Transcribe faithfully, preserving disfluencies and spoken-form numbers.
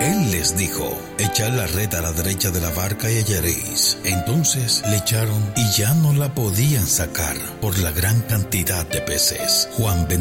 Él les dijo: echad la red a la derecha de la barca y hallaréis. Entonces le echaron y ya no la podían sacar por la gran cantidad de peces. Juan